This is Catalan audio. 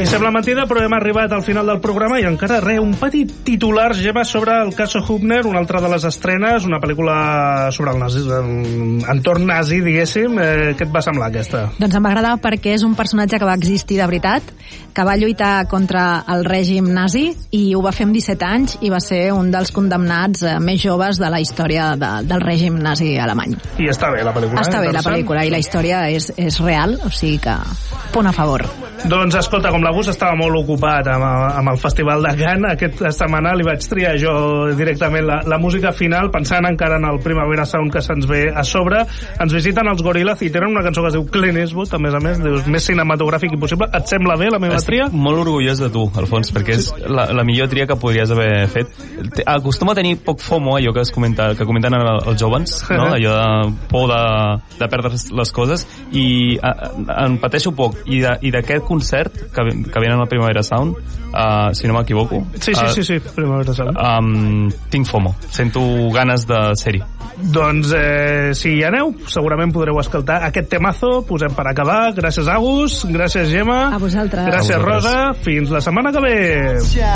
sembla mentida, però hem arribat al final del programa i encara un petit titular, Gemma, sobre el caso Hübner, una altra de les estrenes, una pel·lícula sobre el nazi, entorn nazi, diguéssim. Què et va semblar, aquesta? Doncs em va agradar perquè és un personatge que va existir de veritat, que va lluitar contra el règim nazi i ho va fer amb 17 anys i va ser un dels condemnats més joves de la història del règim nazi alemany. I està bé la pel·lícula. Està bé la pel·lícula i la història és real, o sigui que punt a favor. Doncs escolta, com l'August estava molt ocupat amb el Festival de Cannes, aquesta setmana li vaig triar jo directament la música final, pensant encara en el Primavera Sound que se'ns ve a sobre. Ens visiten els Gorillaz i tenen una cançó que es diu Clint Eastwood, a més, dius, més cinematogràfic impossible. Et sembla bé la meva tria? Estic molt orgullós de tu, Alfons, perquè és la millor tria que podries haver fet. Acostuma a tenir poc FOMO, allò que comenten els joves, no? Allò de por de perdre les coses, i en pateixo poc. I d'aquest concert que venen al Primavera Sound, si no m'equivoco, sí, Primavera Sound, tinc FOMO, sento ganes de ser-hi. Doncs si hi aneu, segurament podreu escoltar aquest temazo. Posem per acabar. Gràcies, Agus, gràcies, Gemma, a vosaltres, gràcies, Rosa, fins la setmana que ve.